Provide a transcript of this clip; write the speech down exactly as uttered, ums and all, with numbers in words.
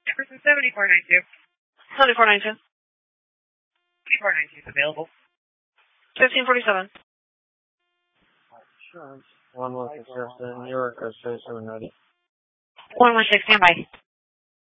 Jefferson seventy-four ninety-two. seventy-four ninety-two. seventy-four ninety-two is available. fifteen forty-seven. Sure. One with the Jefferson, New York, seven ninety. one one six, standby.